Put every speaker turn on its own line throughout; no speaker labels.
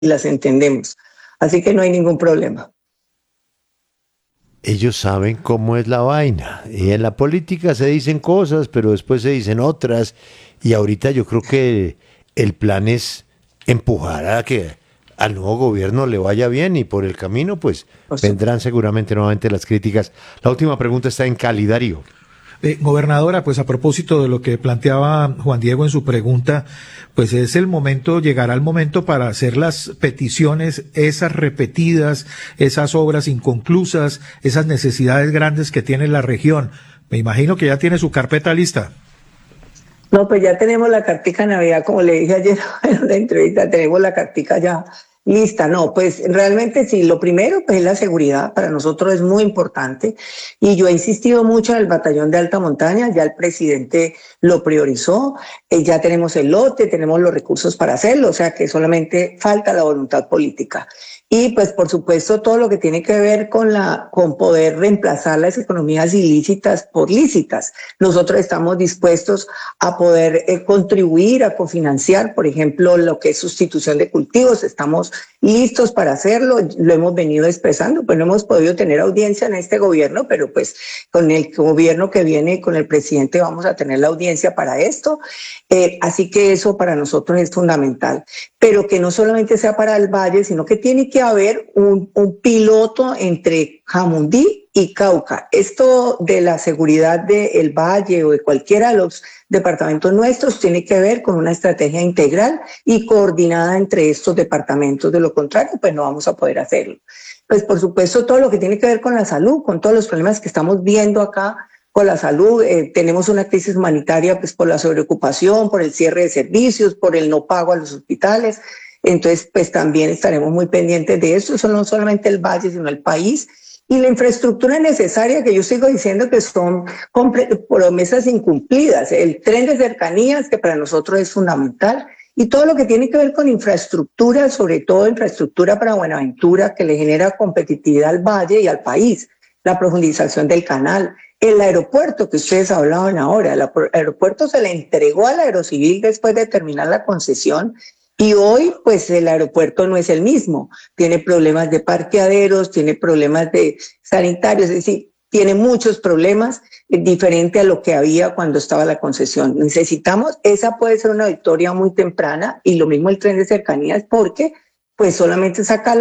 las entendemos. Así que no hay ningún problema.
Ellos saben cómo es la vaina. Y en la política se dicen cosas, pero después se dicen otras. Y ahorita yo creo que el plan es empujar a que al nuevo gobierno le vaya bien y por el camino pues vendrán seguramente nuevamente las críticas. La última pregunta está en Cali, Darío.
Gobernadora, pues a propósito de lo que planteaba Juan Diego en su pregunta, pues es el momento, llegará el momento para hacer las peticiones, esas repetidas, esas obras inconclusas, esas necesidades grandes que tiene la región. Me imagino que ya tiene su carpeta lista.
No, pues ya tenemos la cartica Navidad, como le dije ayer en la entrevista, tenemos la cartica ya lista. No, pues realmente sí, lo primero pues es la seguridad, para nosotros es muy importante y yo he insistido mucho en el batallón de alta montaña, ya el presidente lo priorizó, ya tenemos el lote, tenemos los recursos para hacerlo, o sea que solamente falta la voluntad política. Y pues por supuesto todo lo que tiene que ver con poder reemplazar las economías ilícitas por lícitas. Nosotros estamos dispuestos a poder contribuir, a cofinanciar, por ejemplo, lo que es sustitución de cultivos. Estamos listos para hacerlo, lo hemos venido expresando, pues no hemos podido tener audiencia en este gobierno, pero pues con el gobierno que viene, con el presidente, vamos a tener la audiencia para esto. Así que eso para nosotros es fundamental. Pero que no solamente sea para el Valle, sino que tiene que haber un piloto entre Jamundí y Cauca. Esto de la seguridad del Valle o de cualquiera de los departamentos nuestros tiene que ver con una estrategia integral y coordinada entre estos departamentos. De lo contrario, pues no vamos a poder hacerlo. Pues por supuesto todo lo que tiene que ver con la salud, con todos los problemas que estamos viendo acá con la salud, tenemos una crisis humanitaria pues por la sobreocupación, por el cierre de servicios, por el no pago a los hospitales. Entonces pues también estaremos muy pendientes de eso. Eso no solamente el Valle, sino el país. Y la infraestructura necesaria, que yo sigo diciendo que son promesas incumplidas, el tren de cercanías, que para nosotros es fundamental, y todo lo que tiene que ver con infraestructura, sobre todo infraestructura para Buenaventura, que le genera competitividad al Valle y al país, la profundización del canal, el aeropuerto que ustedes hablaban ahora. El aeropuerto se le entregó al Aerocivil después de terminar la concesión. Y hoy, pues el aeropuerto no es el mismo, tiene problemas de parqueaderos, tiene problemas de sanitarios, es decir, tiene muchos problemas diferente a lo que había cuando estaba la concesión. Necesitamos, esa puede ser una victoria muy temprana y lo mismo el tren de cercanías porque pues solamente sacar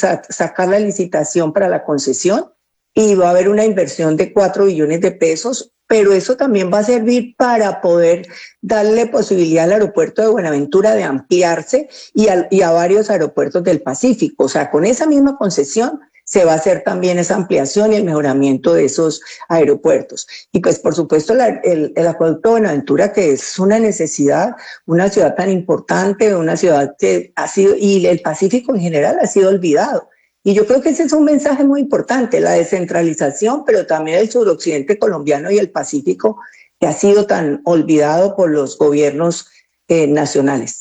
la licitación para la concesión y va a haber una inversión de 4 billones de pesos, pero eso también va a servir para poder darle posibilidad al aeropuerto de Buenaventura de ampliarse y a varios aeropuertos del Pacífico. O sea, con esa misma concesión se va a hacer también esa ampliación y el mejoramiento de esos aeropuertos. Y pues por supuesto el acueducto de Buenaventura, que es una necesidad, una ciudad tan importante, una ciudad que ha sido, y el Pacífico en general ha sido olvidado. Y yo creo que ese es un mensaje muy importante, la descentralización, pero también el suroccidente colombiano y el Pacífico, que ha sido tan olvidado por los gobiernos nacionales.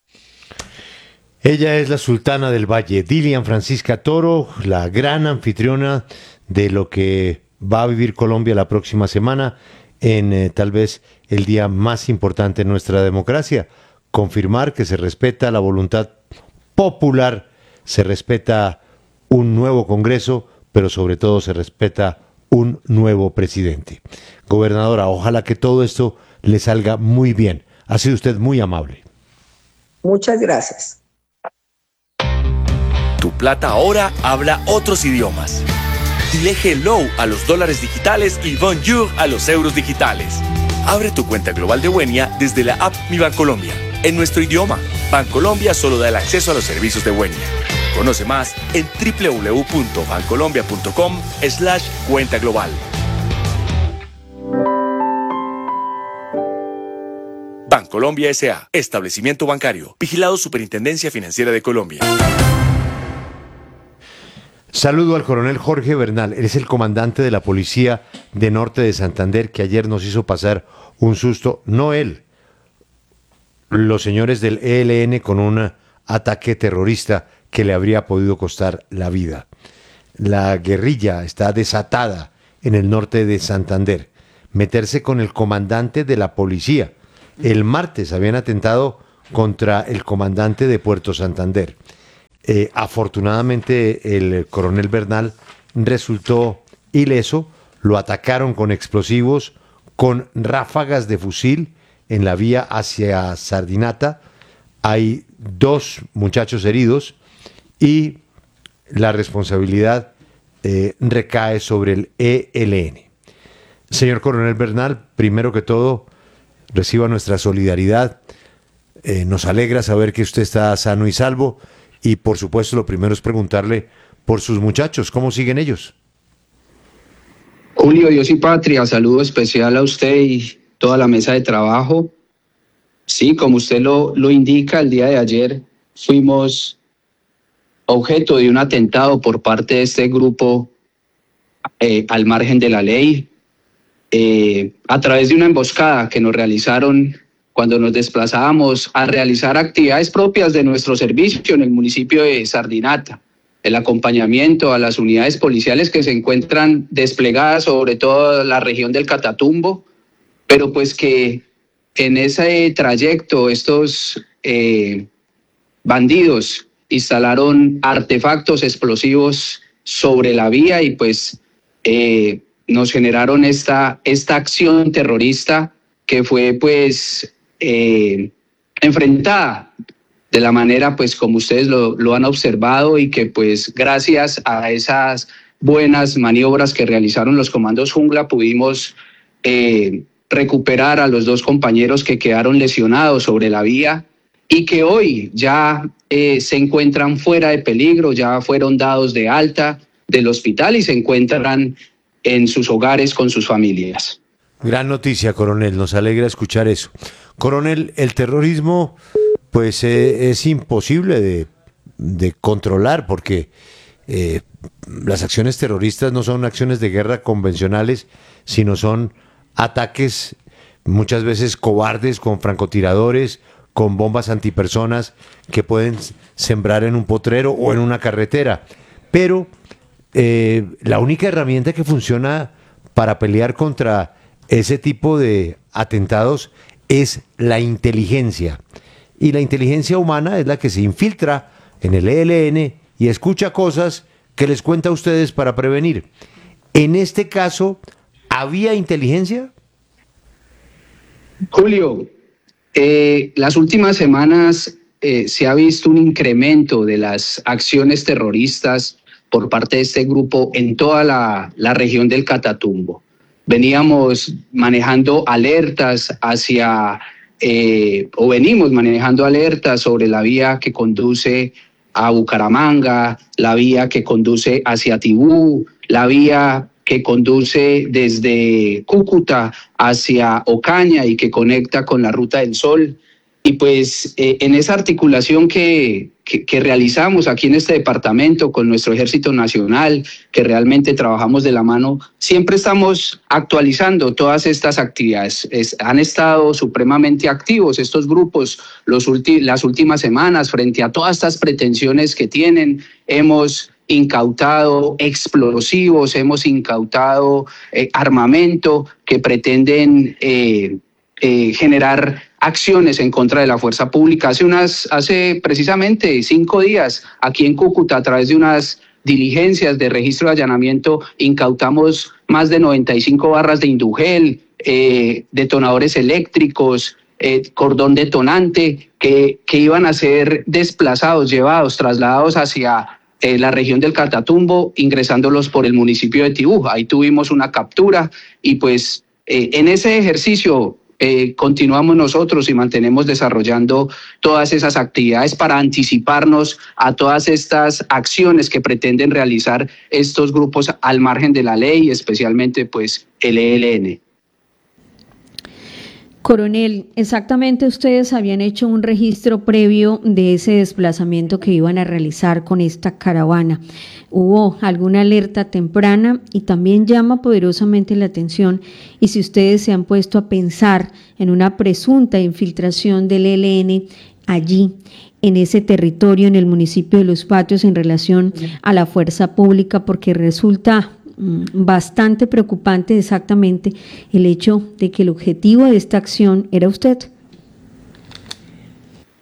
Ella es la sultana del Valle, Dilian Francisca Toro, la gran anfitriona de lo que va a vivir Colombia la próxima semana, en tal vez el día más importante en nuestra democracia. Confirmar que se respeta la voluntad popular, se respeta un nuevo Congreso, pero sobre todo se respeta un nuevo presidente. Gobernadora, ojalá que todo esto le salga muy bien. Ha sido usted muy amable.
Muchas gracias.
Tu plata ahora habla otros idiomas. Dile hello a los dólares digitales y bonjour a los euros digitales. Abre tu cuenta global de Buenia desde la app Mi Bancolombia, en nuestro idioma. Bancolombia solo da el acceso a los servicios de Buenia. Conoce más en www.bancolombia.com/cuenta global. Bancolombia S.A. Establecimiento bancario. Vigilado Superintendencia Financiera de Colombia.
Saludo al coronel Jorge Bernal. Él es el comandante de la Policía de Norte de Santander, que ayer nos hizo pasar un susto. No él, los señores del ELN con un ataque terrorista que le habría podido costar la vida. La guerrilla está desatada en el norte de Santander. Meterse con el comandante de la policía. El martes habían atentado contra el comandante de Puerto Santander. Afortunadamente el coronel Bernal resultó ileso, lo atacaron con explosivos, con ráfagas de fusil en la vía hacia Sardinata. Hay 2 muchachos heridos y la responsabilidad recae sobre el ELN. Señor coronel Bernal, primero que todo, reciba nuestra solidaridad. Nos alegra saber que usted está sano y salvo y por supuesto lo primero es preguntarle por sus muchachos, ¿cómo siguen ellos?
Julio, Dios y Patria, saludo especial a usted y toda la mesa de trabajo. Sí, como usted lo indica, el día de ayer fuimos objeto de un atentado por parte de este grupo al margen de la ley, a través de una emboscada que nos realizaron cuando nos desplazábamos a realizar actividades propias de nuestro servicio en el municipio de Sardinata, el acompañamiento a las unidades policiales que se encuentran desplegadas sobre toda la región del Catatumbo, pero pues que en ese trayecto estos bandidos instalaron artefactos explosivos sobre la vía y pues nos generaron esta acción terrorista que fue pues enfrentada de la manera pues como ustedes lo han observado y que pues gracias a esas buenas maniobras que realizaron los comandos Jungla pudimos recuperar a los 2 compañeros que quedaron lesionados sobre la vía y que hoy ya se encuentran fuera de peligro, ya fueron dados de alta del hospital y se encuentran en sus hogares con sus familias.
Gran noticia, coronel, nos alegra escuchar eso. Coronel, el terrorismo pues es imposible de controlar porque las acciones terroristas no son acciones de guerra convencionales, sino son ataques muchas veces cobardes con francotiradores, con bombas antipersonas que pueden sembrar en un potrero o en una carretera. Pero la única herramienta que funciona para pelear contra ese tipo de atentados es la inteligencia. Y la inteligencia humana es la que se infiltra en el ELN y escucha cosas que les cuenta a ustedes para prevenir. En este caso, ¿había inteligencia?
Julio, las últimas semanas se ha visto un incremento de las acciones terroristas por parte de este grupo en toda la región del Catatumbo. Veníamos manejando alertas venimos manejando alertas sobre la vía que conduce a Bucaramanga, la vía que conduce hacia Tibú, la vía que conduce desde Cúcuta hacia Ocaña y que conecta con la Ruta del Sol. Y pues en esa articulación que realizamos aquí en este departamento con nuestro Ejército Nacional, que realmente trabajamos de la mano, siempre estamos actualizando todas estas actividades. Han estado supremamente activos estos grupos las últimas semanas frente a todas estas pretensiones que tienen. Hemos incautado explosivos, hemos incautado armamento que pretenden generar acciones en contra de la fuerza pública. Hace precisamente 5 días, aquí en Cúcuta, a través de unas diligencias de registro de allanamiento, incautamos más de 95 barras de indugel, detonadores eléctricos, cordón detonante, que iban a ser desplazados, trasladados hacia la región del Catatumbo, ingresándolos por el municipio de Tibú. Ahí tuvimos una captura y pues en ese ejercicio continuamos nosotros y mantenemos desarrollando todas esas actividades para anticiparnos a todas estas acciones que pretenden realizar estos grupos al margen de la ley, especialmente pues el ELN.
Coronel, exactamente ustedes habían hecho un registro previo de ese desplazamiento que iban a realizar con esta caravana. ¿Hubo alguna alerta temprana? Y también llama poderosamente la atención y si ustedes se han puesto a pensar en una presunta infiltración del ELN allí, en ese territorio, en el municipio de Los Patios, en relación a la fuerza pública, porque resulta bastante preocupante exactamente el hecho de que el objetivo de esta acción era usted.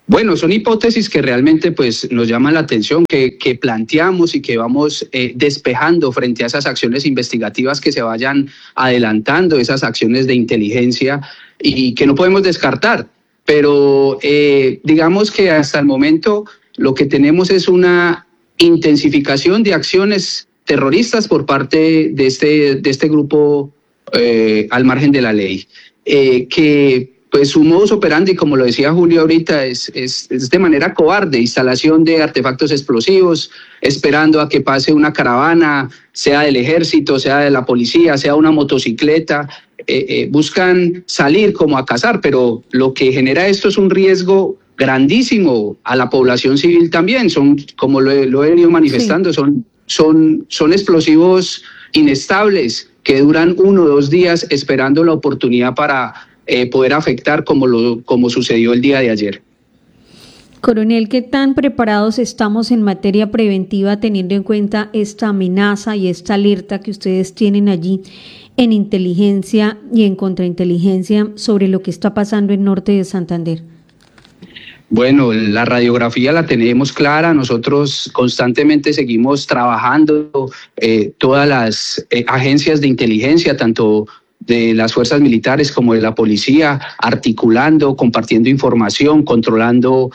Bueno, son hipótesis que realmente pues nos llaman la atención, que planteamos y que vamos despejando frente a esas acciones investigativas que se vayan adelantando, esas acciones de inteligencia y que no podemos descartar. Pero digamos que hasta el momento lo que tenemos es una intensificación de acciones terroristas por parte de este grupo al margen de la ley, que pues su modus operandi, como lo decía Julio ahorita, es de manera cobarde, instalación de artefactos explosivos, esperando a que pase una caravana, sea del ejército, sea de la policía, sea una motocicleta, buscan salir como a cazar, pero lo que genera esto es un riesgo grandísimo a la población civil también. Son, como lo he venido manifestando, sí. son explosivos inestables que duran 1 o 2 días esperando la oportunidad para poder afectar como sucedió el día de ayer.
Coronel, ¿qué tan preparados estamos en materia preventiva teniendo en cuenta esta amenaza y esta alerta que ustedes tienen allí en inteligencia y en contrainteligencia sobre lo que está pasando en norte de Santander?
Bueno, la radiografía la tenemos clara. Nosotros constantemente seguimos trabajando, todas las agencias de inteligencia, tanto de las fuerzas militares como de la policía, articulando, compartiendo información, controlando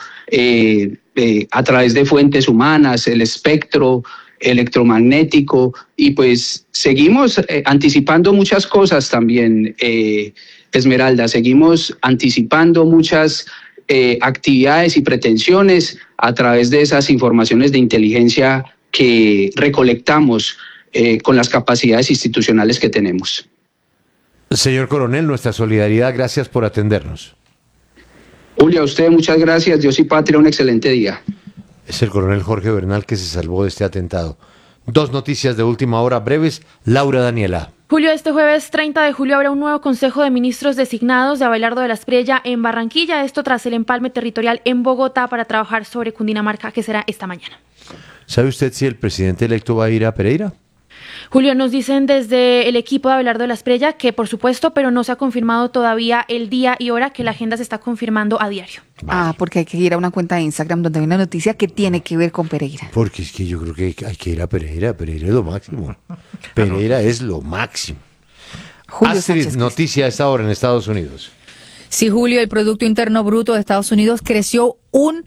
a través de fuentes humanas, el espectro electromagnético, y pues seguimos anticipando muchas cosas también, Esmeralda, seguimos anticipando muchas actividades y pretensiones a través de esas informaciones de inteligencia que recolectamos con las capacidades institucionales que tenemos.
Señor Coronel, nuestra solidaridad, gracias por atendernos.
Julio, a usted muchas gracias, Dios y patria, un excelente día.
Es el coronel Jorge Bernal que se salvó de este atentado. 2 noticias de última hora breves. Laura Daniela.
Julio, este jueves 30 de julio habrá un nuevo Consejo de Ministros designados de Abelardo de la Espriella en Barranquilla. Esto tras el empalme territorial en Bogotá para trabajar sobre Cundinamarca, que será esta mañana.
¿Sabe usted si el presidente electo va a ir a Pereira?
Julio, nos dicen desde el equipo de Abelardo de la Espriella que por supuesto, pero no se ha confirmado todavía el día y hora, que la agenda se está confirmando a diario.
Vale. Porque hay que ir a una cuenta de Instagram donde hay una noticia que tiene que ver con Pereira.
Porque es que yo creo que hay que ir a Pereira. Pereira es lo máximo. Pereira es lo máximo.
Julio
Astrid,
Sánchez,
noticia a esta hora en Estados Unidos.
Sí, Julio, el Producto Interno Bruto de Estados Unidos creció un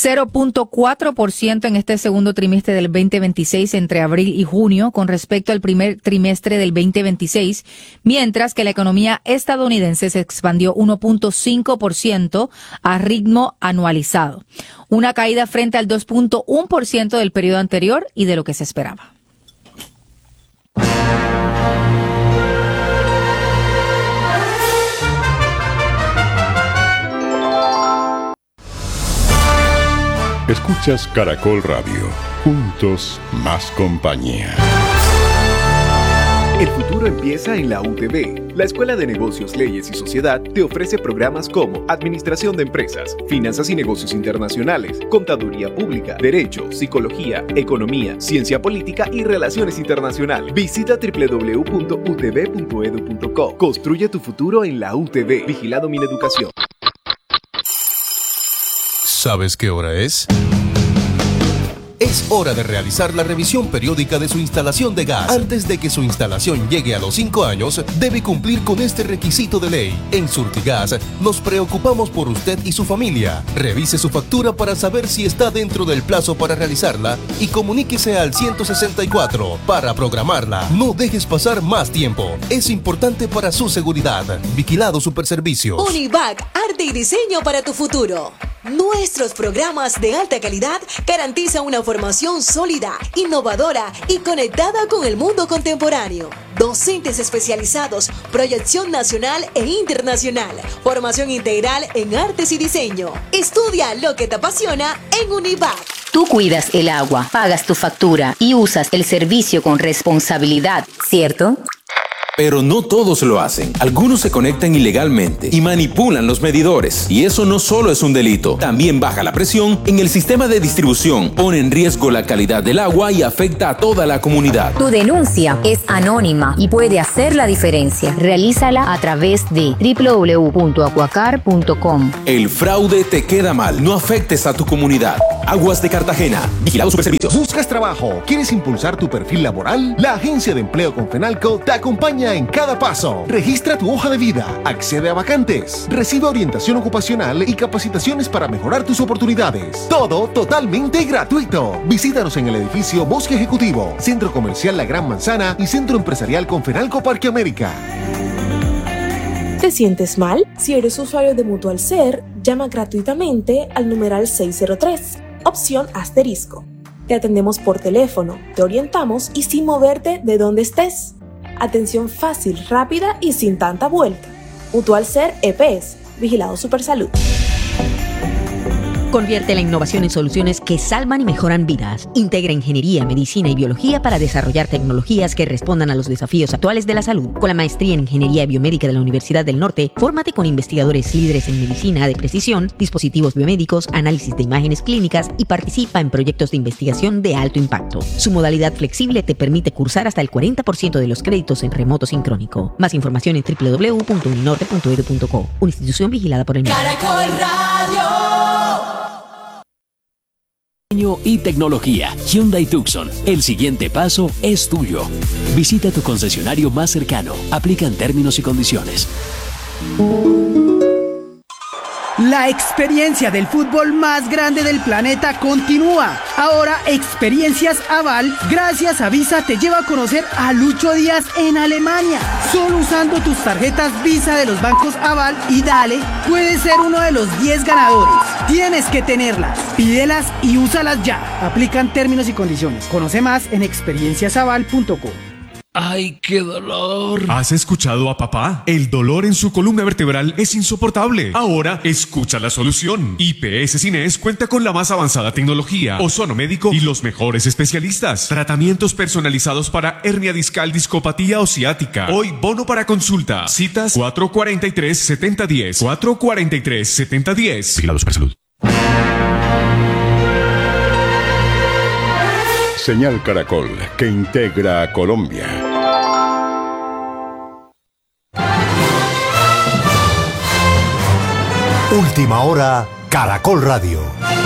0.4% en este segundo trimestre del 2026 entre abril y junio con respecto al primer trimestre del 2026, mientras que la economía estadounidense se expandió 1.5% a ritmo anualizado, una caída frente al 2.1% del periodo anterior y de lo que se esperaba.
Escuchas Caracol Radio. Juntos, más compañía.
El futuro empieza en la UTB. La Escuela de Negocios, Leyes y Sociedad te ofrece programas como Administración de Empresas, Finanzas y Negocios Internacionales, Contaduría Pública, Derecho, Psicología, Economía, Ciencia Política y Relaciones Internacionales. Visita www.utb.edu.co. Construye tu futuro en la UTB. Vigilado Mineducación.
¿Sabes qué hora es? Es hora de realizar la revisión periódica de su instalación de gas. Antes de que su instalación llegue a los 5 años, debe cumplir con este requisito de ley. En Surtigas nos preocupamos por usted y su familia. Revise su factura para saber si está dentro del plazo para realizarla y comuníquese al 164 para programarla. No dejes pasar más tiempo. Es importante para su seguridad. Vigilado Superservicios.
Univac, arte y diseño para tu futuro. Nuestros programas de alta calidad garantizan una formación sólida, innovadora y conectada con el mundo contemporáneo. Docentes especializados, proyección nacional e internacional, formación integral en artes y diseño. Estudia lo que te apasiona en Univac.
Tú cuidas el agua, pagas tu factura y usas el servicio con responsabilidad, ¿cierto? Pero no todos lo hacen. Algunos se conectan ilegalmente y manipulan los medidores. Y eso no solo es un delito, también baja la presión en el sistema de distribución, pone en riesgo la calidad del agua y afecta a toda la comunidad.
Tu denuncia es anónima y puede hacer la diferencia. Realízala a través de www.acuacar.com.
El fraude te queda mal. No afectes a tu comunidad. Aguas de Cartagena. Vigilado Superservicios.
¿Buscas trabajo? ¿Quieres impulsar tu perfil laboral? La Agencia de Empleo Confenalco te acompaña en cada paso. Registra tu hoja de vida, accede a vacantes, recibe orientación ocupacional y capacitaciones para mejorar tus oportunidades. Todo totalmente gratuito. Visítanos en el edificio Bosque Ejecutivo, Centro Comercial La Gran Manzana y Centro Empresarial Confenalco Parque América.
¿Te sientes mal? Si eres usuario de Mutual Ser, llama gratuitamente al numeral 603, opción asterisco. Te atendemos por teléfono, te orientamos y sin moverte de donde estés. Atención fácil, rápida y sin tanta vuelta. Mutual Ser EPS, Vigilado Supersalud.
Convierte la innovación en soluciones que salvan y mejoran vidas. Integra ingeniería, medicina y biología para desarrollar tecnologías que respondan a los desafíos actuales de la salud. Con la maestría en Ingeniería Biomédica de la Universidad del Norte, fórmate con investigadores líderes en medicina de precisión, dispositivos biomédicos, análisis de imágenes clínicas y participa en proyectos de investigación de alto impacto. Su modalidad flexible te permite cursar hasta el 40% de los créditos en remoto sincrónico. Más información en www.uninorte.edu.co. Una institución vigilada por el MINER.
Y tecnología. Hyundai Tucson. El siguiente paso es tuyo. Visita tu concesionario más cercano. Aplican términos y condiciones.
La experiencia del fútbol más grande del planeta continúa. Ahora Experiencias Aval, gracias a Visa, te lleva a conocer a Lucho Díaz en Alemania. Solo usando tus tarjetas Visa de los bancos Aval y Dale, puedes ser uno de los 10 ganadores. Tienes que tenerlas, pídelas y úsalas ya. Aplican términos y condiciones. Conoce más en experienciasaval.com.
¡Ay, qué dolor! ¿Has escuchado a papá? El dolor en su columna vertebral es insoportable. Ahora, escucha la solución. IPS Cines cuenta con la más avanzada tecnología, ozono médico y los mejores especialistas. Tratamientos personalizados para hernia discal, discopatía o ciática. Hoy, bono para consulta. Citas 443-7010. 443-7010. Vigilado Supersalud.
Señal Caracol, que integra a Colombia.
Última hora, Caracol Radio.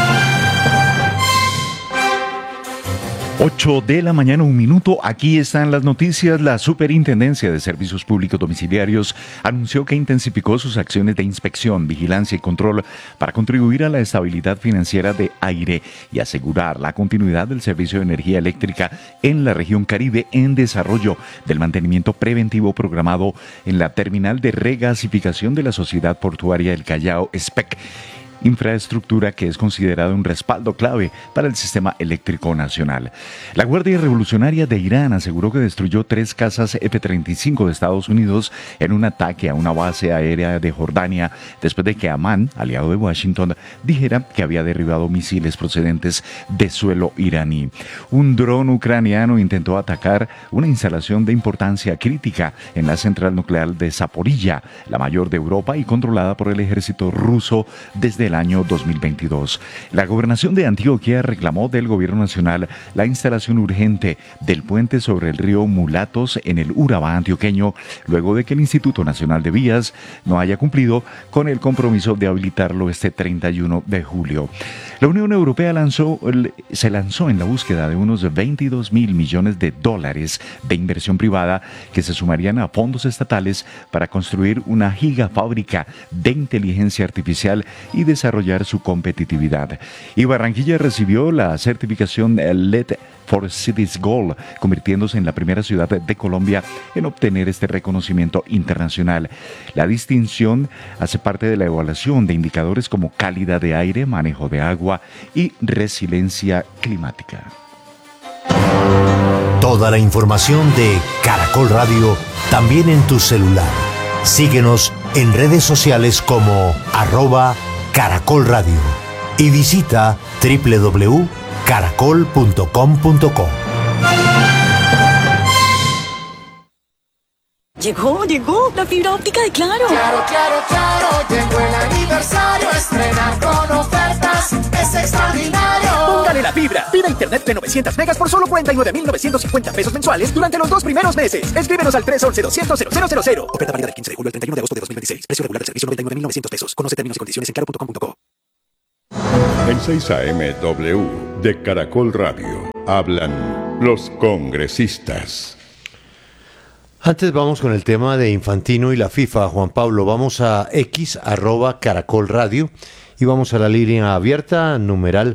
8 de la mañana, 1 minuto. Aquí están las noticias. La Superintendencia de Servicios Públicos Domiciliarios anunció que intensificó sus acciones de inspección, vigilancia y control para contribuir a la estabilidad financiera de Aire y asegurar la continuidad del servicio de energía eléctrica en la región Caribe en desarrollo del mantenimiento preventivo programado en la terminal de regasificación de la Sociedad Portuaria del Callao, SPEC. Infraestructura que es considerada un respaldo clave para el sistema eléctrico nacional. La Guardia Revolucionaria de Irán aseguró que destruyó 3 cazas F-35 de Estados Unidos en un ataque a una base aérea de Jordania después de que Amán, aliado de Washington, dijera que había derribado misiles procedentes de suelo iraní. Un dron ucraniano intentó atacar una instalación de importancia crítica en la central nuclear de Zaporilla, la mayor de Europa y controlada por el ejército ruso desde el año 2022. La gobernación de Antioquia reclamó del gobierno nacional la instalación urgente del puente sobre el río Mulatos en el Urabá antioqueño, luego de que el Instituto Nacional de Vías no haya cumplido con el compromiso de habilitarlo este 31 de julio. La Unión Europea se lanzó en la búsqueda de unos $22.000 millones de inversión privada que se sumarían a fondos estatales para construir una gigafábrica de inteligencia artificial y desarrollar su competitividad. Y Barranquilla recibió la certificación LED for Cities Gold, convirtiéndose en la primera ciudad de Colombia en obtener este reconocimiento internacional. La distinción hace parte de la evaluación de indicadores como calidad de aire, manejo de agua y resiliencia climática.
Toda la información de Caracol Radio también en tu celular. Síguenos en redes sociales como @Caracol Radio y visita www.caracol.com.co.
Llegó la fibra óptica de Claro.
Claro, llegó el aniversario, estrenar con ofertas es extraordinario.
Póngale la fibra. Pida internet de 900 megas por solo 49.950 pesos mensuales durante los 2 primeros meses. Escríbenos al 311-200-0000. Oferta válida del 15 de julio al 31 de agosto de 2026. Precio regular del servicio 99.900 pesos. Conoce términos y condiciones en claro.com.co.
En 6 AM de Caracol Radio hablan los congresistas.
Antes vamos con el tema de Infantino y la FIFA, Juan Pablo. Vamos a @Caracol Radio y vamos a la línea abierta, numeral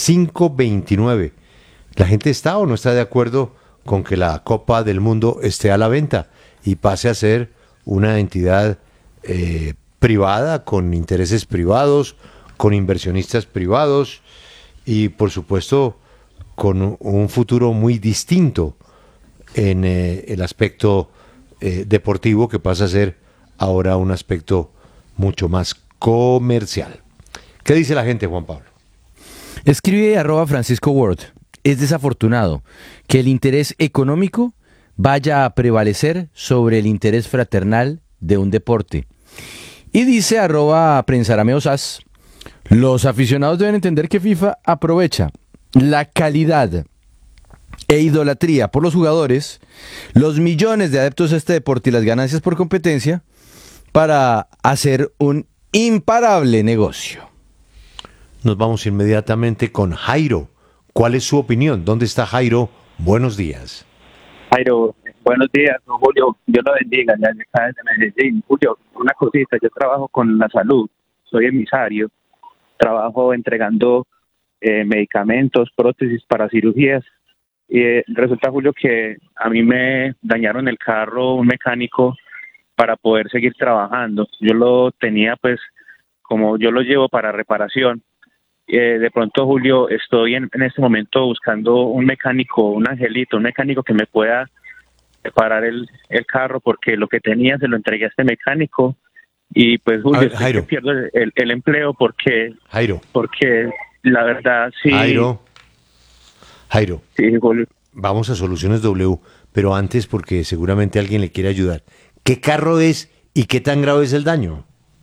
529. ¿La gente está o no está de acuerdo con que la Copa del Mundo esté a la venta y pase a ser una entidad privada, con intereses privados, con inversionistas privados y, por supuesto, con un futuro muy distinto en el aspecto deportivo, que pasa a ser ahora un aspecto mucho más comercial? ¿Qué dice la gente, Juan Pablo?
Escribe @Francisco Word. Es desafortunado que el interés económico vaya a prevalecer sobre el interés fraternal de un deporte. Y dice @Prensarameosas. Los aficionados deben entender que FIFA aprovecha la calidad e idolatría por los jugadores, los millones de adeptos a este deporte y las ganancias por competencia para hacer un imparable negocio.
Nos vamos inmediatamente con Jairo. ¿Cuál es su opinión? ¿Dónde está Jairo? Buenos días.
Jairo, buenos días, Julio. Dios lo bendiga, ya acá desde Medellín. Julio, una cosita, yo trabajo con la salud, soy emisario, trabajo entregando medicamentos, prótesis para cirugías. Y resulta, Julio, que a mí me dañaron el carro un mecánico para poder seguir trabajando. Yo lo tenía, pues, como yo lo llevo para reparación. De pronto, Julio, estoy en este momento buscando un mecánico, un angelito, un mecánico que me pueda reparar el carro, porque lo que tenía se lo entregué a este mecánico. Y pues, Julio,
Jairo,
pierdo el empleo porque la verdad sí.
Jairo,
sí, Julio.
Vamos a Soluciones W, pero antes, porque seguramente alguien le quiere ayudar. ¿Qué carro es y qué tan grave es el daño?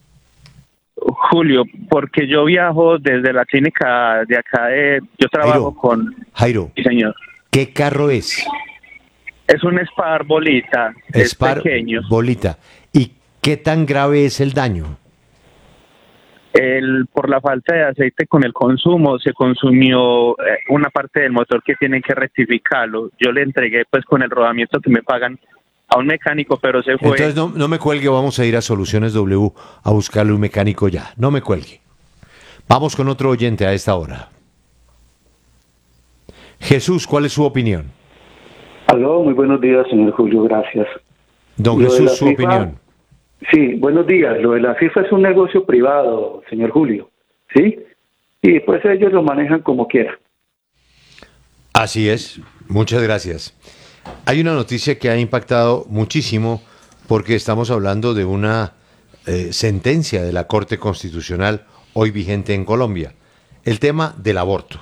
Julio, porque yo viajo desde la clínica de acá, yo trabajo con...
Jairo,
sí, señor.
¿Qué carro es?
Es un Spar Bolita, es pequeño.
Bolita. ¿Y qué tan grave es el daño?
Por la falta de aceite con el consumo, se consumió una parte del motor que tienen que rectificarlo. Yo le entregué, pues, con el rodamiento que me pagan a un mecánico, pero se fue.
Entonces no me cuelgue, vamos a ir a Soluciones W a buscarle un mecánico ya. No me cuelgue. Vamos con otro oyente a esta hora. Jesús, ¿cuál es su opinión?
Aló, muy buenos días, señor Julio, gracias.
Don Jesús, su opinión.
Sí, buenos días. Lo de la FIFA es un negocio privado, señor Julio, ¿sí? Y pues ellos lo manejan como quieran.
Así es. Muchas gracias. Hay una noticia que ha impactado muchísimo porque estamos hablando de una sentencia de la Corte Constitucional hoy vigente en Colombia. El tema del aborto.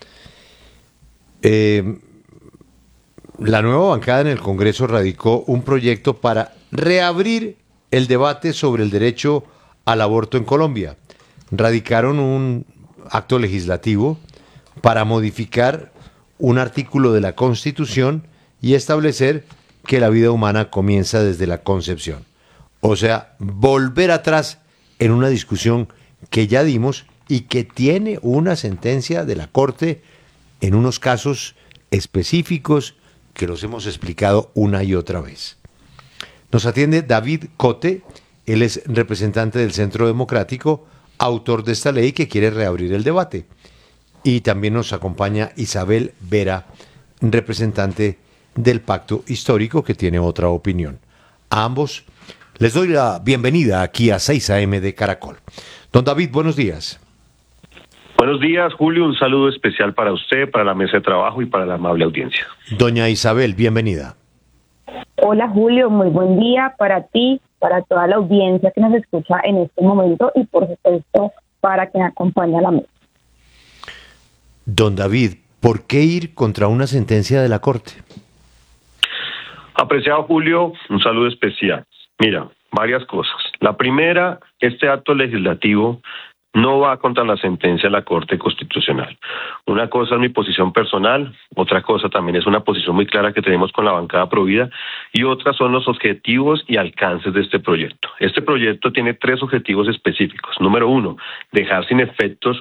La nueva bancada en el Congreso radicó un proyecto para reabrir el debate sobre el derecho al aborto en Colombia. Radicaron un acto legislativo para modificar un artículo de la Constitución y establecer que la vida humana comienza desde la concepción. O sea, volver atrás en una discusión que ya dimos y que tiene una sentencia de la Corte en unos casos específicos que los hemos explicado una y otra vez. Nos atiende David Cote, él es representante del Centro Democrático, autor de esta ley que quiere reabrir el debate. Y también nos acompaña Isabel Vera, representante del Pacto Histórico, que tiene otra opinión. A ambos les doy la bienvenida aquí a 6 AM de Caracol. Don David, buenos días.
Buenos días, Julio. Un saludo especial para usted, para la mesa de trabajo y para la amable audiencia.
Doña Isabel, bienvenida.
Hola, Julio. Muy buen día para ti, para toda la audiencia que nos escucha en este momento y, por supuesto, para quien acompaña a la mesa.
Don David, ¿por qué ir contra una sentencia de la Corte?
Apreciado Julio, un saludo especial. Mira, varias cosas. La primera, este acto legislativo no va contra la sentencia de la Corte Constitucional. Una cosa es mi posición personal, otra cosa también es una posición muy clara que tenemos con la bancada Provida, y otras son los objetivos y alcances de este proyecto. Este proyecto tiene 3 objetivos específicos. Número 1, dejar sin efectos,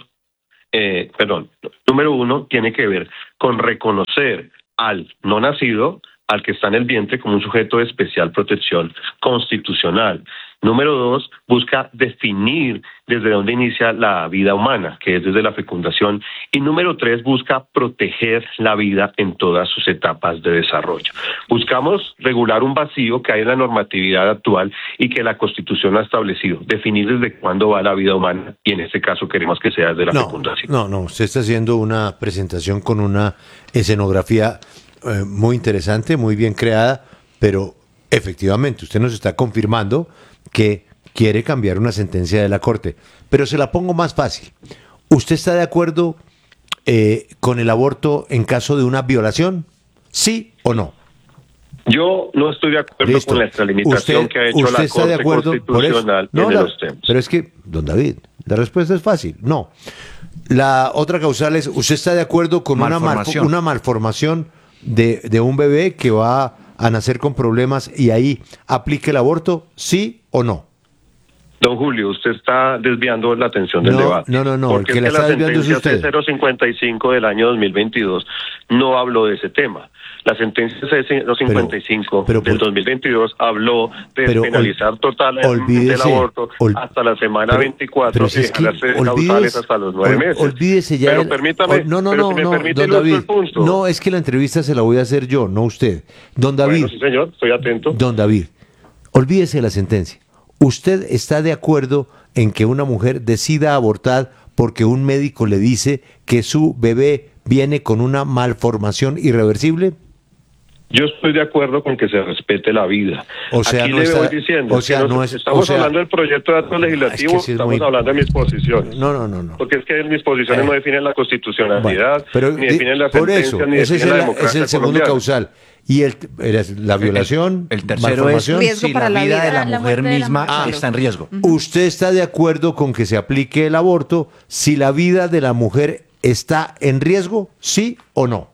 número 1 tiene que ver con reconocer al no nacido, al que está en el vientre, como un sujeto de especial protección constitucional. Número 2, busca definir desde dónde inicia la vida humana, que es desde la fecundación. Y número 3, busca proteger la vida en todas sus etapas de desarrollo. Buscamos regular un vacío que hay en la normatividad actual y que la Constitución ha establecido, definir desde cuándo va la vida humana, y en este caso queremos que sea desde la fecundación.
No, usted está haciendo una presentación con una escenografía muy interesante, muy bien creada, pero efectivamente usted nos está confirmando que quiere cambiar una sentencia de la Corte. Pero se la pongo más fácil. ¿Usted está de acuerdo con el aborto en caso de una violación? ¿Sí o no?
Yo no estoy de acuerdo con la extralimitación que ha hecho la Corte Constitucional en los temas.
Pero es que, don David, la respuesta es fácil. No. La otra causal es, ¿usted está de acuerdo con una malformación de un bebé que va a nacer con problemas y ahí aplique el aborto? ¿Sí o no?
Don Julio, usted está desviando la atención del debate.
No,
porque
el que la está desviando es usted.
La sentencia C055 del año 2022 no habló de ese tema. La sentencia C055 del 2022 habló de penalizar totalmente el aborto hasta la semana 24 y dejar las causales hasta los 9 meses.
Olvídese ya.
Pero permítame,
don
David, el punto.
No, es que la entrevista se la voy a hacer yo, no usted. Don David.
Bueno, sí, señor, estoy atento.
Don David, olvídese de la sentencia. ¿Usted está de acuerdo en que una mujer decida abortar porque un médico le dice que su bebé viene con una malformación irreversible?
Yo estoy de acuerdo con que se respete la vida.
O sea,
aquí
no
le
está,
voy diciendo,
o sea, no es,
estamos hablando del proyecto de acto legislativo, estamos hablando de mis posiciones.
No.
Porque es que mis posiciones no definen la constitucionalidad, ni definen la sentencia, ni definen la democracia.
Ese es el segundo causal. Y la violación,
el tercero es
riesgo
si
para
la vida de la
muerte
mujer misma está en riesgo.
¿Usted está de acuerdo con que se aplique el aborto si la vida de la mujer está en riesgo? ¿Sí o no?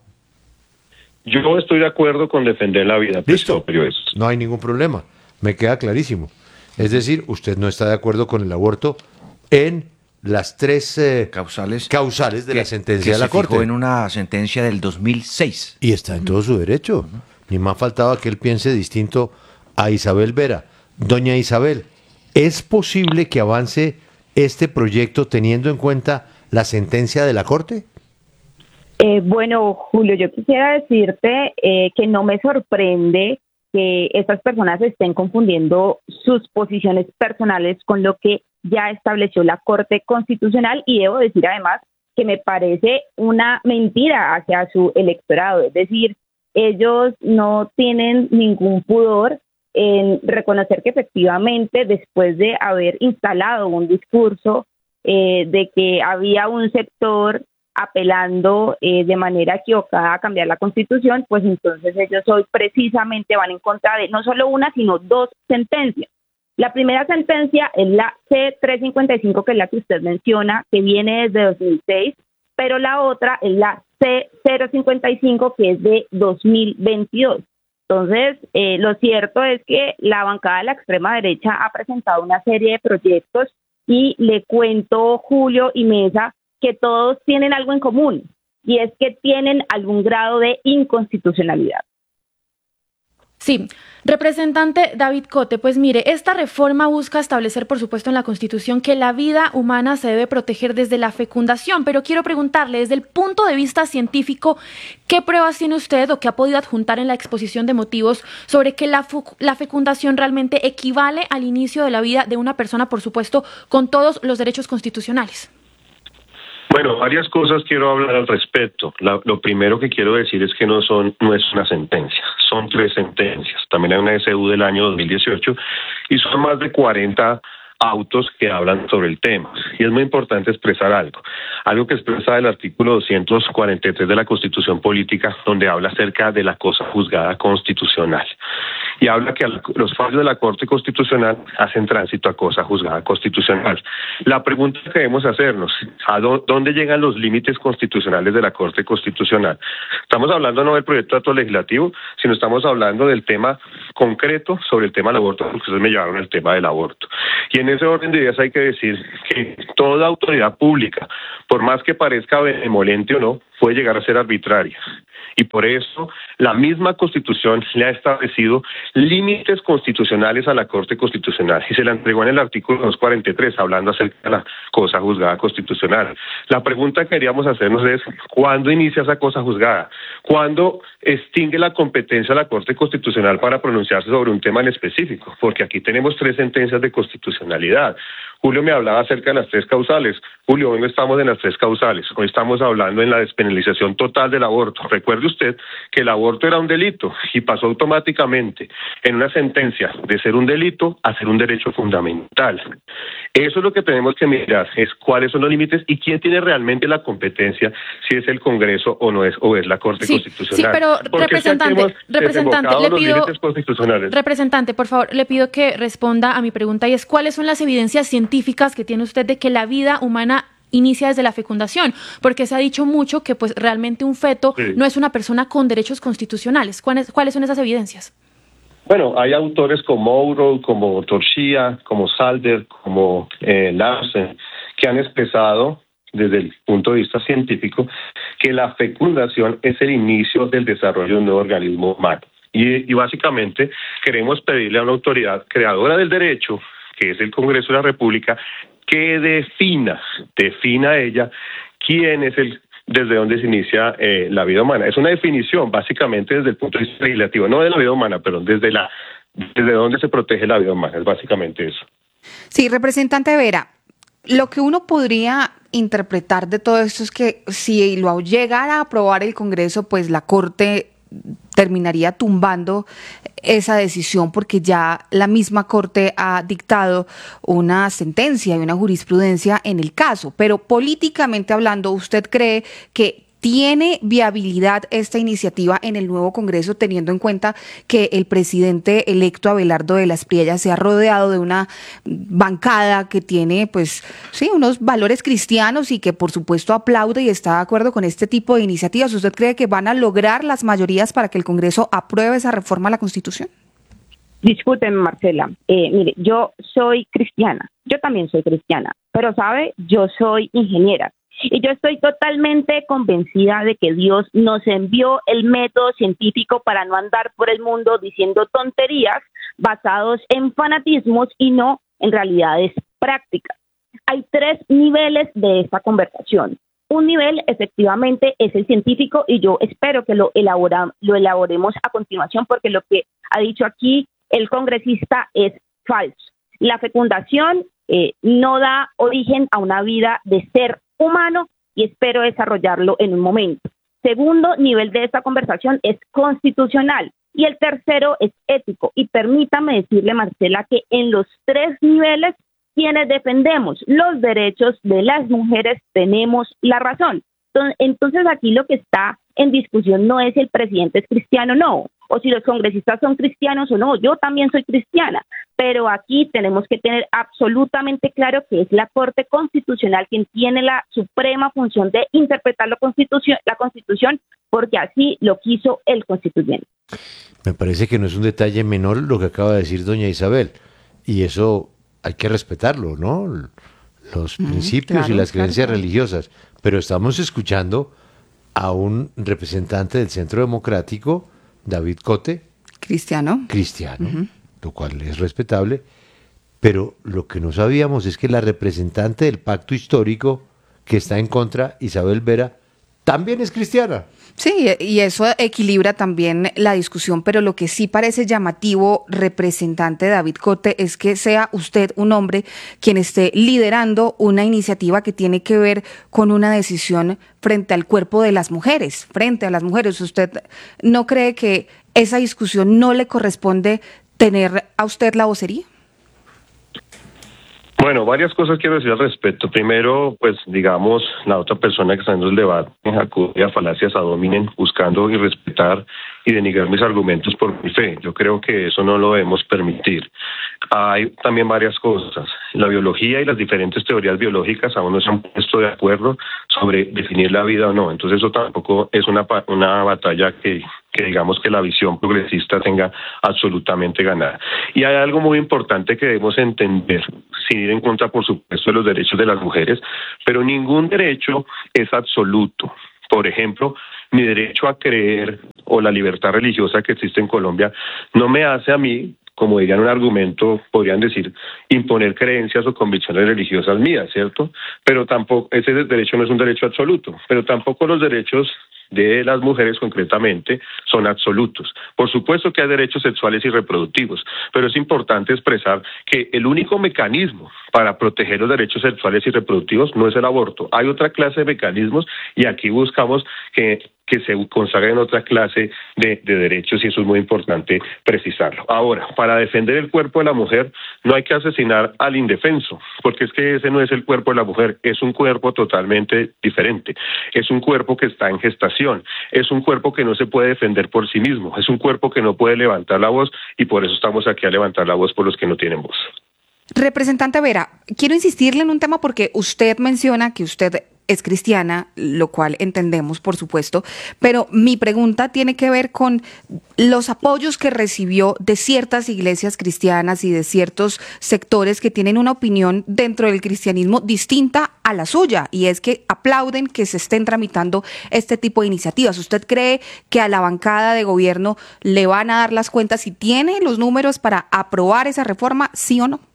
Yo estoy de acuerdo con defender la vida.
Listo, no hay ningún problema, me queda clarísimo. Es decir, usted no está de acuerdo con el aborto en las 3 causales de la sentencia de la Corte.
Que se fijó en una sentencia del 2006.
Y está en todo su derecho. Ni más faltaba que él piense distinto a Isabel Vera. Doña Isabel, ¿es posible que avance este proyecto teniendo en cuenta la sentencia de la Corte?
Bueno, Julio, yo quisiera decirte que no me sorprende que estas personas estén confundiendo sus posiciones personales con lo que ya estableció la Corte Constitucional, y debo decir además que me parece una mentira hacia su electorado. Es decir, ellos no tienen ningún pudor en reconocer que efectivamente, después de haber instalado un discurso de que había un sector apelando de manera equivocada a cambiar la Constitución, pues entonces ellos hoy precisamente van en contra de no solo una, sino 2 sentencias. La primera sentencia es la C355, que es la que usted menciona, que viene desde 2006, pero la otra es la C055, que es de 2022. Entonces, lo cierto es que la bancada de la extrema derecha ha presentado una serie de proyectos y le cuento, Julio y Mesa, que todos tienen algo en común, y es que tienen algún grado de inconstitucionalidad.
Sí, representante David Cote, pues mire, esta reforma busca establecer, por supuesto, en la Constitución que la vida humana se debe proteger desde la fecundación, pero quiero preguntarle, desde el punto de vista científico, ¿qué pruebas tiene usted o qué ha podido adjuntar en la exposición de motivos sobre que la fecundación realmente equivale al inicio de la vida de una persona, por supuesto, con todos los derechos constitucionales?
Bueno, varias cosas quiero hablar al respecto. Lo primero que quiero decir es que no es una sentencia, son 3 sentencias. También hay una SU del año 2018 y son más de 40 autos que hablan sobre el tema. Y es muy importante expresar algo que expresa el artículo 243 de la Constitución Política, donde habla acerca de la cosa juzgada constitucional. Y habla que los fallos de la Corte Constitucional hacen tránsito a cosa juzgada constitucional. La pregunta que debemos hacernos, ¿a dónde llegan los límites constitucionales de la Corte Constitucional? Estamos hablando no del proyecto de acto legislativo, sino estamos hablando del tema concreto sobre el tema del aborto, porque ustedes me llevaron el tema del aborto. Y en ese orden de ideas hay que decir que toda autoridad pública, por más que parezca benevolente o no, puede llegar a ser arbitraria. Y por eso la misma Constitución le ha establecido límites constitucionales a la Corte Constitucional y se la entregó en el artículo 243, hablando acerca de la cosa juzgada constitucional. La pregunta que queríamos hacernos es, ¿cuándo inicia esa cosa juzgada? ¿Cuándo extingue la competencia de la Corte Constitucional para pronunciarse sobre un tema en específico? Porque aquí tenemos 3 sentencias de constitucionalidad. Julio me hablaba acerca de las 3 causales. Julio, hoy no estamos en las 3 causales. Hoy estamos hablando en la despenalización total del aborto. Recuerde usted que el aborto era un delito y pasó automáticamente en una sentencia de ser un delito a ser un derecho fundamental. Eso es lo que tenemos que mirar, es cuáles son los límites y quién tiene realmente la competencia, si es el Congreso o no es, o es la Corte Constitucional.
Sí, pero representante, le pido, representante, por favor, le pido que responda a mi pregunta y es ¿cuáles son las evidencias científicas que tiene usted de que la vida humana inicia desde la fecundación? Porque se ha dicho mucho que pues realmente un feto no es una persona con derechos constitucionales. ¿Cuáles son esas evidencias?
Bueno, hay autores como Mouro, como Torchia, como Salder, como Larsen, que han expresado desde el punto de vista científico que la fecundación es el inicio del desarrollo de un nuevo organismo humano. Y básicamente queremos pedirle a una autoridad creadora del derecho, que es el Congreso de la República, que defina ella quién es desde dónde se inicia la vida humana. Es una definición básicamente desde el punto de vista legislativo, no de la vida humana, pero desde dónde se protege la vida humana, es básicamente eso.
Sí, representante Vera, lo que uno podría interpretar de todo esto es que si lo llegara a aprobar el Congreso, pues la Corte terminaría tumbando esa decisión porque ya la misma Corte ha dictado una sentencia y una jurisprudencia en el caso. Pero políticamente hablando, ¿usted cree que tiene viabilidad esta iniciativa en el nuevo Congreso, teniendo en cuenta que el presidente electo Abelardo de las Priellas se ha rodeado de una bancada que tiene, pues, sí, unos valores cristianos y que, por supuesto, aplaude y está de acuerdo con este tipo de iniciativas? ¿Usted cree que van a lograr las mayorías para que el Congreso apruebe esa reforma a la Constitución?
Discúlpeme, Marcela. Mire, yo soy cristiana. Yo también soy cristiana. Pero, ¿sabe? Yo soy ingeniera. Y yo estoy totalmente convencida de que Dios nos envió el método científico para no andar por el mundo diciendo tonterías basados en fanatismos y no en realidades prácticas. Hay 3 niveles de esta conversación. Un nivel efectivamente es el científico y yo espero que lo elaboremos a continuación porque lo que ha dicho aquí el congresista es falso. La fecundación no da origen a una vida de ser humano y espero desarrollarlo en un momento. Segundo nivel de esta conversación es constitucional y el tercero es ético. Y permítame decirle, Marcela, que en los 3 niveles quienes defendemos los derechos de las mujeres tenemos la razón. Entonces aquí lo que está en discusión no es si el presidente es cristiano o no, o si los congresistas son cristianos o no. Yo también soy cristiana, pero aquí tenemos que tener absolutamente claro que es la Corte Constitucional quien tiene la suprema función de interpretar la Constitución, porque así lo quiso el constituyente.
Me parece que no es un detalle menor lo que acaba de decir doña Isabel, y eso hay que respetarlo, ¿no? Los principios y las creencias religiosas, pero estamos escuchando a un representante del Centro Democrático, David Cote. Cristiano, lo cual es respetable, pero lo que no sabíamos es que la representante del pacto histórico que está en contra, Isabel Vera, también es cristiana.
Sí, y eso equilibra también la discusión, pero lo que sí parece llamativo, representante David Cote, es que sea usted un hombre quien esté liderando una iniciativa que tiene que ver con una decisión frente al cuerpo de las mujeres, frente a las mujeres. ¿Usted no cree que esa discusión no le corresponde tener a usted la vocería?
Bueno, varias cosas quiero decir al respecto. Primero, pues digamos, la otra persona que está en el debate acude a falacias ad hominem, buscando irrespetar y denigrar mis argumentos por mi fe. Yo creo que eso no lo debemos permitir. Hay también varias cosas. La biología y las diferentes teorías biológicas aún no se han puesto de acuerdo sobre definir la vida o no. Entonces eso tampoco es una batalla que digamos que la visión progresista tenga absolutamente ganada. Y hay algo muy importante que debemos entender, sin ir en contra, por supuesto, de los derechos de las mujeres, pero ningún derecho es absoluto. Por ejemplo, mi derecho a creer o la libertad religiosa que existe en Colombia no me hace a mí, como dirían un argumento, podrían decir, imponer creencias o convicciones religiosas mías, ¿cierto? Pero tampoco, ese derecho no es un derecho absoluto, pero tampoco los derechos de las mujeres concretamente son absolutos. Por supuesto que hay derechos sexuales y reproductivos, pero es importante expresar que el único mecanismo para proteger los derechos sexuales y reproductivos no es el aborto. Hay otra clase de mecanismos y aquí buscamos que se consagren otra clase de derechos y eso es muy importante precisarlo. Ahora, para defender el cuerpo de la mujer no hay que asesinar al indefenso, porque es que ese no es el cuerpo de la mujer, es un cuerpo totalmente diferente, es un cuerpo que está en gestación, es un cuerpo que no se puede defender por sí mismo, es un cuerpo que no puede levantar la voz y por eso estamos aquí a levantar la voz por los que no tienen voz.
Representante Vera, quiero insistirle en un tema porque usted menciona que usted es cristiana, lo cual entendemos, por supuesto, pero mi pregunta tiene que ver con los apoyos que recibió de ciertas iglesias cristianas y de ciertos sectores que tienen una opinión dentro del cristianismo distinta a la suya, y es que aplauden que se estén tramitando este tipo de iniciativas. ¿Usted cree que a la bancada de gobierno le van a dar las cuentas y tiene los números para aprobar esa reforma, sí o no?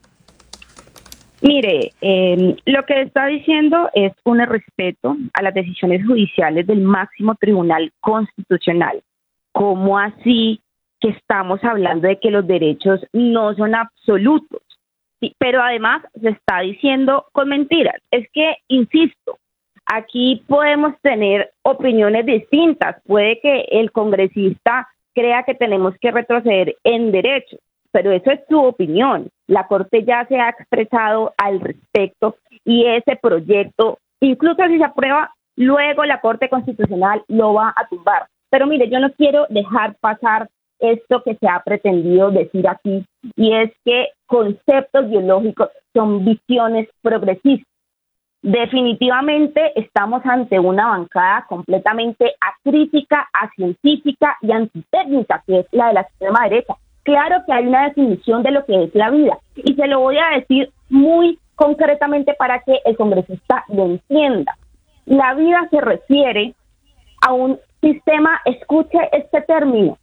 Mire, lo que está diciendo es un respeto a las decisiones judiciales del máximo tribunal constitucional. ¿Cómo así que estamos hablando de que los derechos no son absolutos? Sí, pero además se está diciendo con mentiras. Es que, insisto, aquí podemos tener opiniones distintas. Puede que el congresista crea que tenemos que retroceder en derechos, pero eso es su opinión. La Corte ya se ha expresado al respecto y ese proyecto, incluso si se aprueba, luego la Corte Constitucional lo va a tumbar. Pero mire, yo no quiero dejar pasar esto que se ha pretendido decir aquí, y es que conceptos biológicos son visiones progresistas. Definitivamente estamos ante una bancada completamente acrítica, acientífica y antitécnica, que es la de la extrema derecha. Claro que hay una definición de lo que es la vida, y se lo voy a decir muy concretamente para que el congresista lo entienda. La vida se refiere a un sistema, escuche este término,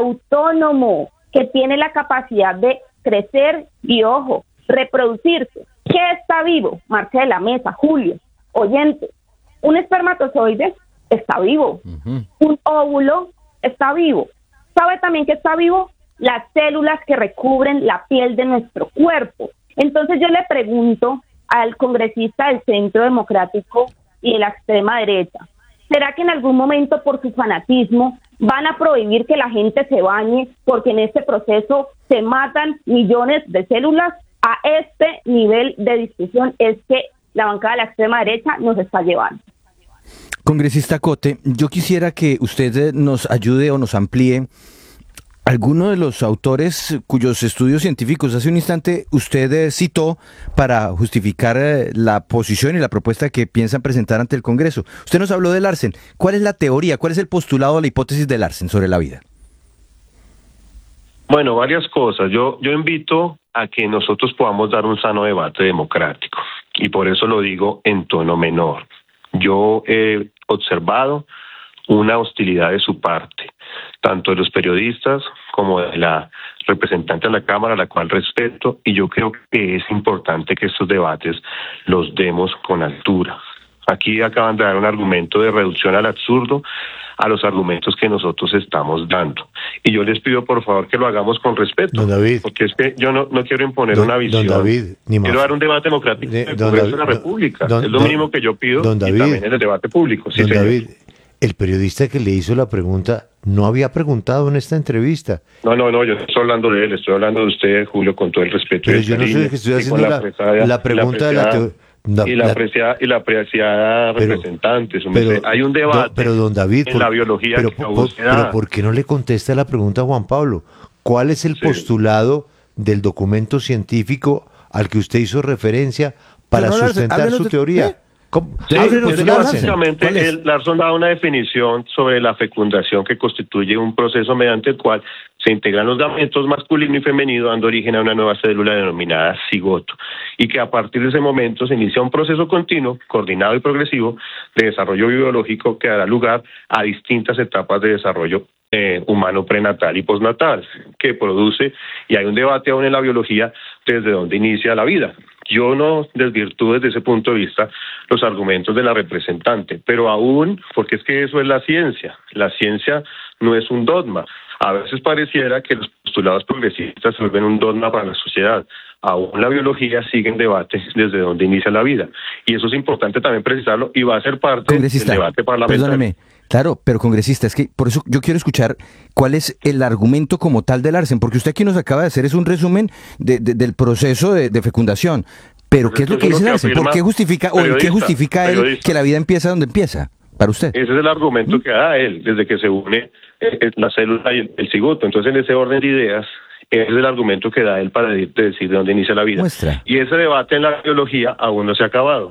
autónomo, que tiene la capacidad de crecer y, ojo, reproducirse. ¿Qué está vivo? Marcela, Mesa, Julio, oyentes. Un espermatozoide está vivo. Un óvulo está vivo. ¿Sabe también que está vivo? Las células que recubren la piel de nuestro cuerpo. Entonces yo le pregunto al congresista del Centro Democrático y de la extrema derecha, ¿será que en algún momento por su fanatismo van a prohibir que la gente se bañe porque en este proceso se matan millones de células? A este nivel de discusión es que la bancada de la extrema derecha nos está llevando.
Congresista Cote, yo quisiera que usted nos ayude o nos amplíe alguno de los autores cuyos estudios científicos hace un instante usted citó para justificar la posición y la propuesta que piensan presentar ante el Congreso. Usted nos habló de Larsen. ¿Cuál es la teoría, cuál es el postulado de la hipótesis de Larsen sobre la vida?
Bueno, varias cosas. Yo invito a que nosotros podamos dar un sano debate democrático, y por eso lo digo en tono menor. Yo he observado una hostilidad de su parte, tanto de los periodistas como de la representante de la Cámara, a la cual respeto, y yo creo que es importante que estos debates los demos con altura. Aquí acaban de dar un argumento de reducción al absurdo a los argumentos que nosotros estamos dando. Y yo les pido, por favor, que lo hagamos con respeto.
Don David,
porque es que yo no quiero imponer una visión.
Don David,
quiero dar un debate democrático en el Congreso de la República. Es lo mínimo que yo pido,
don David,
y también en el debate público. Sí,
don
señor.
David, el periodista que le hizo la pregunta no había preguntado en esta entrevista.
No, yo estoy hablando de él, estoy hablando de usted, Julio, con todo el respeto.
Pero yo no soy el que estoy haciendo la pregunta de la teoría.
Y la apreciada representante. Hay un debate
pero don David,
en la biología.
Pero ¿por qué no le contesta la pregunta a Juan Pablo? ¿Cuál es el postulado del documento científico al que usted hizo referencia para sustentar su teoría?
Básicamente, Larson da una definición sobre la fecundación que constituye un proceso mediante el cual se integran los gametos masculino y femenino, dando origen a una nueva célula denominada cigoto, y que a partir de ese momento se inicia un proceso continuo, coordinado y progresivo de desarrollo biológico que dará lugar a distintas etapas de desarrollo humano prenatal y postnatal, que produce, y hay un debate aún en la biología, desde dónde inicia la vida. Yo no desvirtúo desde ese punto de vista los argumentos de la representante, pero aún, porque es que eso es la ciencia no es un dogma. A veces pareciera que los postulados progresistas se vuelven un dogma para la sociedad. Aún la biología sigue en debate desde dónde inicia la vida. Y eso es importante también precisarlo y va a ser parte del debate parlamentario.
Perdóneme, claro, pero congresista, es que por eso yo quiero escuchar cuál es el argumento como tal del Larsen, porque usted aquí nos acaba de hacer es un resumen del proceso de fecundación. Pero ¿qué es lo que dice Larsen? ¿Por qué justifica, o en qué justifica él que la vida empieza donde empieza? Para usted.
Ese es el argumento que da él, desde que se une la célula y el cigoto. Entonces, en ese orden de ideas, ese es el argumento que da él para decir de dónde inicia la vida.
Muestra.
Y ese debate en la biología aún no se ha acabado.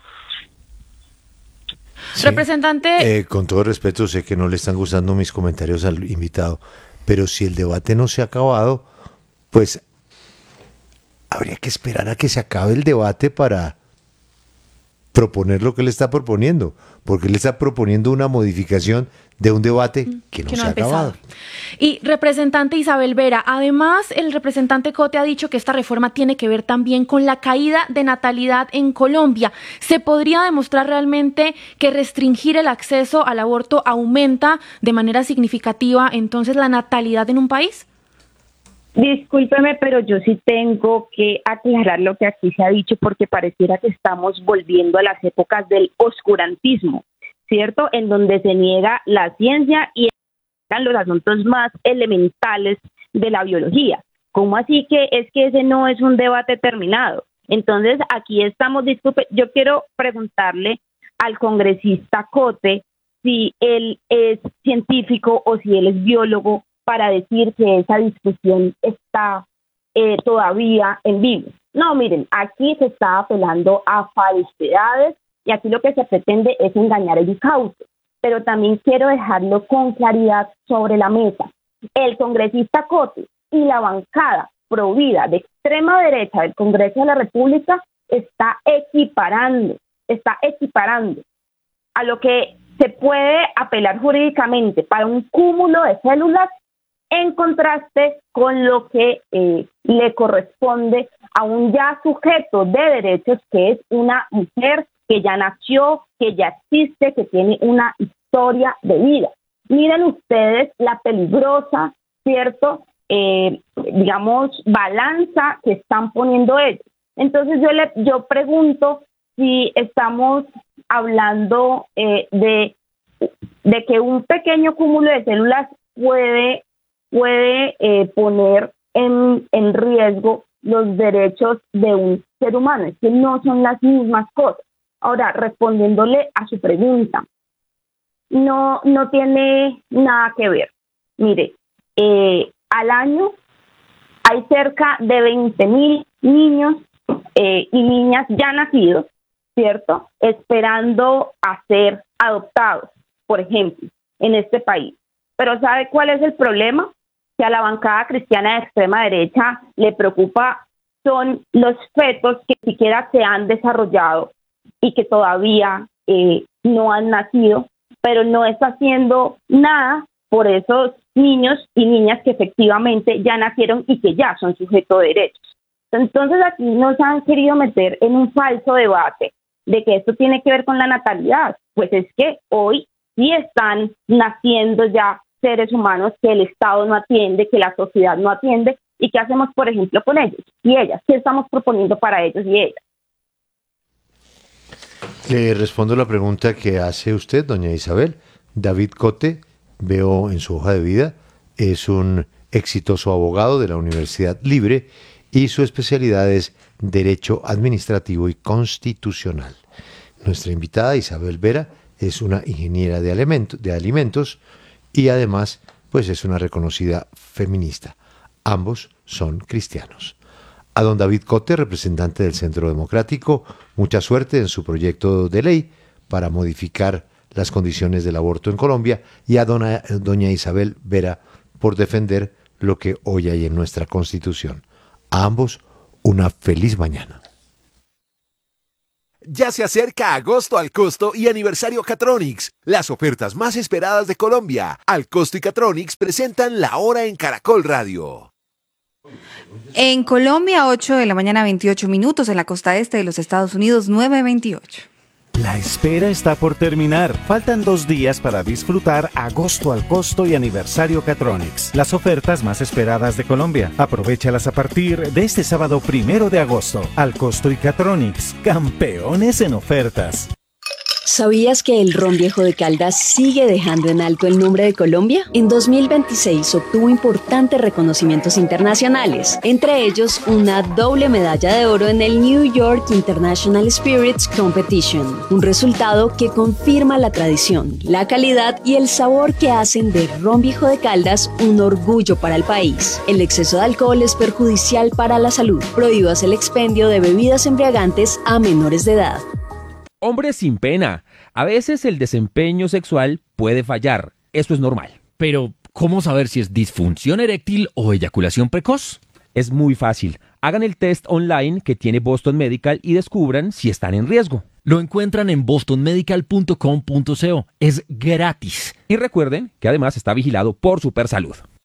Sí. Representante...
con todo respeto, sé que no le están gustando mis comentarios al invitado, pero si el debate no se ha acabado, pues habría que esperar a que se acabe el debate para proponer lo que él está proponiendo, porque él está proponiendo una modificación de un debate que no se ha acabado.
Y representante Isabel Vera, además el representante Cote ha dicho que esta reforma tiene que ver también con la caída de natalidad en Colombia. ¿Se podría demostrar realmente que restringir el acceso al aborto aumenta de manera significativa entonces la natalidad en un país?
Discúlpeme, pero yo sí tengo que aclarar lo que aquí se ha dicho, porque pareciera que estamos volviendo a las épocas del oscurantismo, ¿cierto? En donde se niega la ciencia y los asuntos más elementales de la biología. ¿Cómo así que ese no es un debate terminado? Entonces, aquí estamos, disculpe, yo quiero preguntarle al congresista Cote si él es científico o si él es biólogo, para decir que esa discusión está todavía en vivo. No, miren, aquí se está apelando a falsedades y aquí lo que se pretende es engañar el incauto. Pero también quiero dejarlo con claridad sobre la mesa. El congresista Cote y la bancada provida de extrema derecha del Congreso de la República está equiparando a lo que se puede apelar jurídicamente para un cúmulo de células, en contraste con lo que le corresponde a un ya sujeto de derechos, que es una mujer que ya nació, que ya existe, que tiene una historia de vida. Miren ustedes la peligrosa, ¿cierto? Balanza que están poniendo ellos. Entonces yo pregunto si estamos hablando de que un pequeño cúmulo de células puede poner en riesgo los derechos de un ser humano. Es que no son las mismas cosas. Ahora, respondiéndole a su pregunta, no tiene nada que ver. Mire, al año hay cerca de 20,000 niños y niñas ya nacidos, ¿cierto?, esperando a ser adoptados, por ejemplo, en este país. Pero ¿sabe cuál es el problema? Que a la bancada cristiana de extrema derecha le preocupa son los fetos que ni siquiera se han desarrollado y que todavía no han nacido, pero no está haciendo nada por esos niños y niñas que efectivamente ya nacieron y que ya son sujetos de derechos. Entonces aquí nos han querido meter en un falso debate de que esto tiene que ver con la natalidad. Pues es que hoy sí están naciendo ya seres humanos que el Estado no atiende, que la sociedad no atiende. ¿Y qué hacemos, por ejemplo, con ellos y ellas? ¿Qué estamos proponiendo para ellos y ellas?
Le respondo la pregunta que hace usted, doña Isabel. David Cote veo en su hoja de vida, es un exitoso abogado de la Universidad Libre y su especialidad es Derecho Administrativo y Constitucional. Nuestra invitada Isabel Vera es una ingeniera de alimentos y además pues es una reconocida feminista. Ambos son cristianos. A don David Cote, representante del Centro Democrático, mucha suerte en su proyecto de ley para modificar las condiciones del aborto en Colombia, y a doña Isabel Vera por defender lo que hoy hay en nuestra Constitución. A ambos, una feliz mañana.
Ya se acerca agosto al costo y aniversario Catronics, las ofertas más esperadas de Colombia. Al costo y Catronics presentan La Hora en Caracol Radio.
En Colombia, 8 de la mañana, 28 minutos. En la costa este de los Estados Unidos, 9:28.
La espera está por terminar. Faltan 2 días para disfrutar agosto al costo y aniversario Catronics, las ofertas más esperadas de Colombia. Aprovéchalas a partir de este sábado 1 de agosto. Al costo y Catronics, campeones en ofertas.
¿Sabías que el ron viejo de Caldas sigue dejando en alto el nombre de Colombia? En 2026 obtuvo importantes reconocimientos internacionales, entre ellos una doble medalla de oro en el New York International Spirits Competition, un resultado que confirma la tradición, la calidad y el sabor que hacen de ron viejo de Caldas un orgullo para el país. El exceso de alcohol es perjudicial para la salud. Prohíbas el expendio de bebidas embriagantes a menores de edad.
Hombres sin pena. A veces el desempeño sexual puede fallar. Eso es normal.
Pero, ¿cómo saber si es disfunción eréctil o eyaculación precoz?
Es muy fácil. Hagan el test online que tiene Boston Medical y descubran si están en riesgo.
Lo encuentran en bostonmedical.com.co. Es gratis.
Y recuerden que además está vigilado por Supersalud.